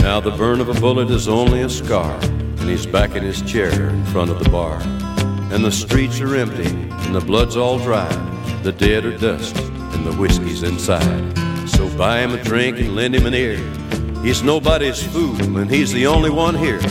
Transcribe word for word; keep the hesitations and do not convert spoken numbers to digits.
Now the burn of a bullet is only a scar, and he's back in his chair in front of the bar. And the streets are empty, and the blood's all dry. The dead are dust, and the whiskey's inside. So buy him a drink and lend him an ear. He's nobody's fool, and he's the only one here